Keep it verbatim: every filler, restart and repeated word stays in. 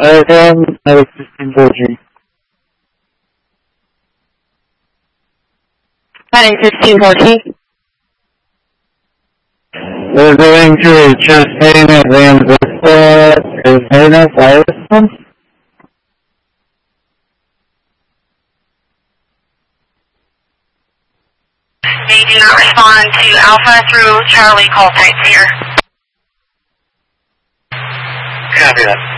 I am at existing four G. Heading sixteen four G. We're going to just heading advance this uh, is heading up wireless one. They do not respond to Alpha through Charlie call types here. Copy that.